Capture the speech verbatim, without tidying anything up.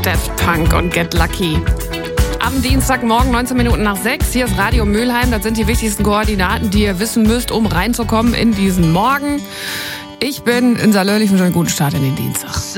Daft Punk und Get Lucky. Am Dienstagmorgen, neunzehn Minuten nach sechs. Hier ist Radio Mülheim. Das sind die wichtigsten Koordinaten, die ihr wissen müsst, um reinzukommen in diesen Morgen. Ich bin in Salörl. Ich wünsche einen guten Start in den Dienstag.